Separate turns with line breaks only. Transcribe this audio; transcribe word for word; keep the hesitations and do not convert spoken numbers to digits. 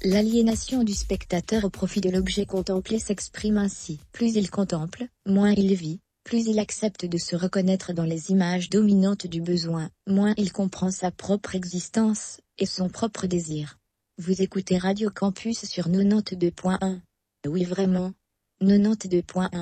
L'aliénation du spectateur au profit de l'objet contemplé s'exprime ainsi. Plus il contemple, moins il vit, plus il accepte de se reconnaître dans les images dominantes du besoin, moins il comprend sa propre existence, et son propre désir. Vous écoutez Radio Campus sur quatre-vingt-deux point un. Oui vraiment. quatre-vingt-deux point un.